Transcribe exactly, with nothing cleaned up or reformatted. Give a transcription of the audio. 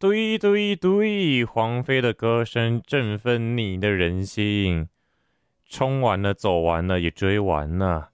对对对，黄飞的歌声振奋你的人心。冲完了，走完了，也追完了。